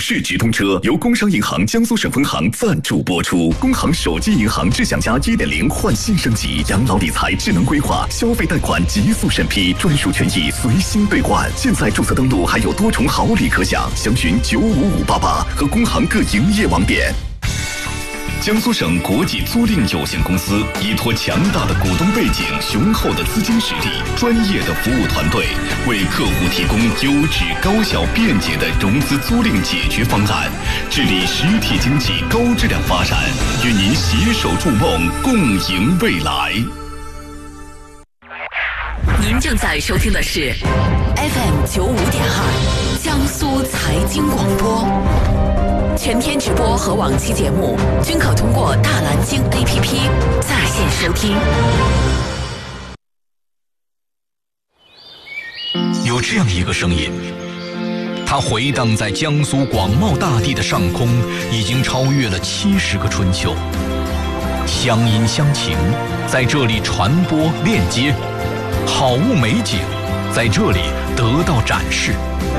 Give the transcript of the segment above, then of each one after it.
市直通车由工商银行江苏省分行赞助播出。工行手机银行智享家 1.0 换新升级，养老理财智能规划，消费贷款极速审批，专属权益随心兑换。现在注册登录还有多重好礼可享，详询95588和工行各营业网点。江苏省国际租赁有限公司依托强大的股东背景、雄厚的资金实力、专业的服务团队，为客户提供优质、高效、便捷的融资租赁解决方案，致力实体经济高质量发展，与您携手筑梦，共赢未来。 您正在收听的是 FM 95.2江苏财经广播。全天直播和往期节目均可通过大蓝鲸 APP 在线收听。 有这样一个声音，它回荡在江苏广袤大地的上空，已经超越了70个春秋。乡音乡情在这里传播链接，好物美景在这里得到展示。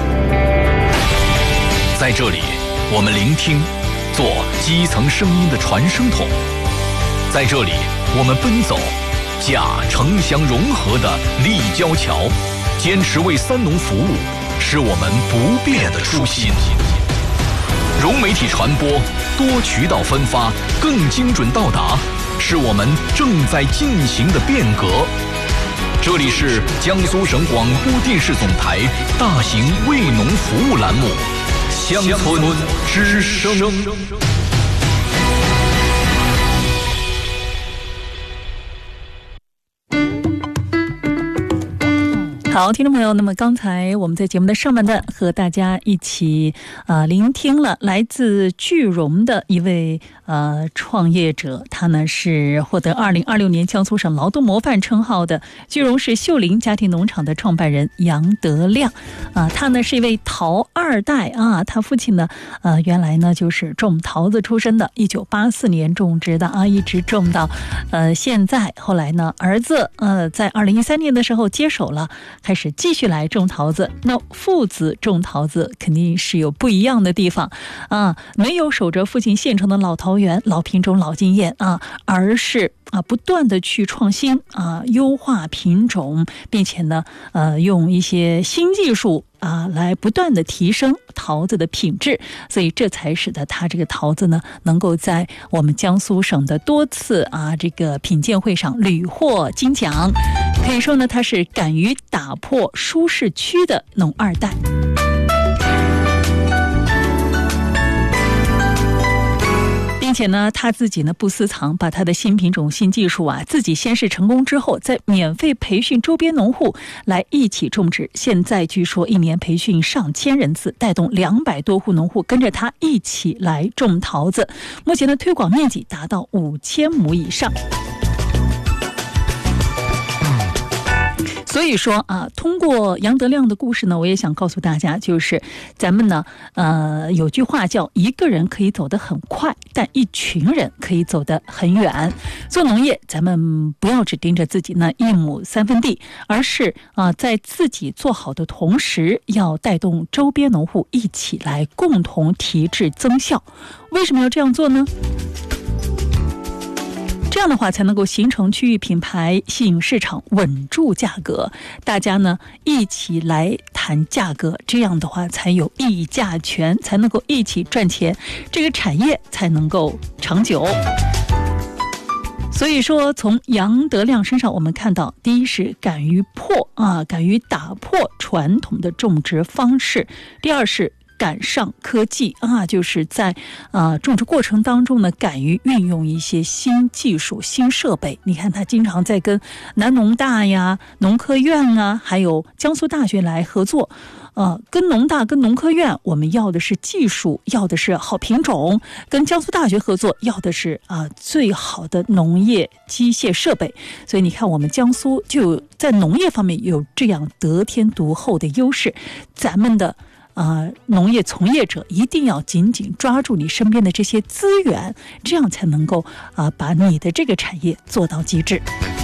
在这里我们聆听，做基层声音的传声筒。在这里我们奔走，架城乡融合的立交桥，坚持为三农服务，是我们不变的初心。融媒体传播，多渠道分发，更精准到达，是我们正在进行的变革。这里是江苏省广播电视总台大型为农服务栏目乡村之声。 好，听众朋友，那么刚才我们在节目的上半段和大家一起聆听了来自句容的一位创业者，他呢是获得2026年江苏省劳动模范称号的句容市秀林家庭农场的创办人杨德亮他呢是一位桃二代他父亲呢原来呢就是种桃子出身的，1984年种植的一直种到现在。后来呢儿子在2013年的时候接手了，开始继续来种桃子。那父子种桃子肯定是有不一样的地方没有守着父亲现成的老桃园、老品种、老经验而是不断的去创新优化品种，并且呢用一些新技术来不断的提升桃子的品质，所以这才使得它这个桃子呢能够在我们江苏省的多次这个品鉴会上屡获金奖。可以说呢，它是敢于打破舒适区的农二代。并且呢他自己呢不私藏，把他的新品种新技术自己先试成功之后，再免费培训周边农户来一起种植。现在据说一年培训上千人次，带动200多户农户跟着他一起来种桃子，目前的推广面积达到5000亩以上。所以说通过杨德亮的故事呢，我也想告诉大家，就是咱们呢有句话叫一个人可以走得很快，但一群人可以走得很远。做农业咱们不要只盯着自己那1亩3分地，而是在自己做好的同时，要带动周边农户一起来共同提质增效。为什么要这样做呢？这样的话才能够形成区域品牌，吸引市场，稳住价格。大家呢一起来谈价格，这样的话才有议价权，才能够一起赚钱，这个产业才能够长久。所以说从杨德亮身上我们看到，第一是敢于敢于打破传统的种植方式，第二是赶上科技就是在种植过程当中呢，敢于运用一些新技术、新设备。你看他经常在跟南农大呀、农科院还有江苏大学来合作。跟农大跟农科院我们要的是技术，要的是好品种；跟江苏大学合作要的是最好的农业机械设备。所以你看我们江苏就在农业方面有这样得天独厚的优势。咱们的农业从业者一定要紧紧抓住你身边的这些资源，这样才能够把你的这个产业做到极致。